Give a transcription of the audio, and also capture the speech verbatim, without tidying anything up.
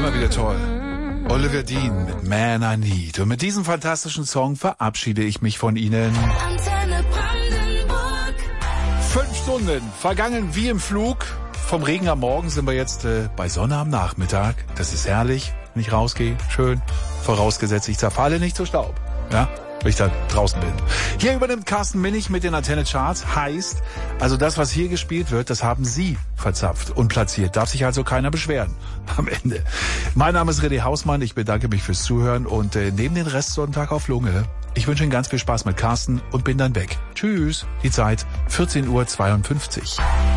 immer wieder toll. Oliver Dean mit Man I Need. Und mit diesem fantastischen Song verabschiede ich mich von Ihnen. Antenne Brandenburg. Fünf Stunden vergangen wie im Flug. Vom Regen am Morgen sind wir jetzt äh, bei Sonne am Nachmittag. Das ist herrlich, wenn ich rausgehe. Schön. Vorausgesetzt, ich zerfalle nicht zu Staub. Ja, wenn ich da draußen bin. Hier übernimmt Carsten Minnig mit den Antenne Charts. Heißt, also das, was hier gespielt wird, das haben Sie verzapft und platziert. Darf sich also keiner beschweren am Ende. Mein Name ist René Hausmann. Ich bedanke mich fürs Zuhören und äh, nehme den Rest Sonntag auf Lunge. Ich wünsche Ihnen ganz viel Spaß mit Carsten und bin dann weg. Tschüss. Die Zeit vierzehn Uhr zweiundfünfzig.